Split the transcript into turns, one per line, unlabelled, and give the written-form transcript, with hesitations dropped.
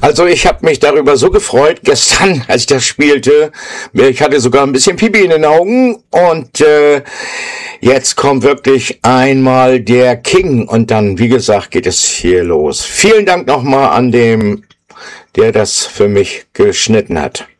Also ich habe mich darüber so gefreut gestern, als ich das spielte. Ich hatte sogar ein bisschen Pipi in den Augen und jetzt kommt wirklich einmal der King und dann, wie gesagt, geht es hier los. Vielen Dank nochmal an dem, der das für mich geschnitten hat.